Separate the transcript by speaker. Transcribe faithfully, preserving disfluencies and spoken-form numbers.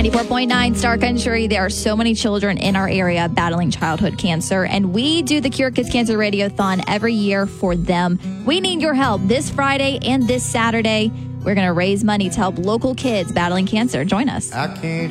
Speaker 1: ninety-four point nine Star Country. There are so many children in our area battling childhood cancer, and we do the Cure Kids Cancer Radiothon every year for them. We need your help this Friday and this Saturday. We're going to raise money to help local kids battling cancer. Join us.
Speaker 2: I can't